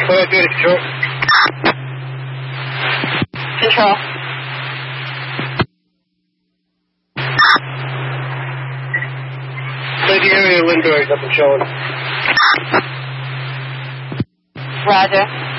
What do I do to control? Control. Play the area Lindbergh's up and showing. Roger.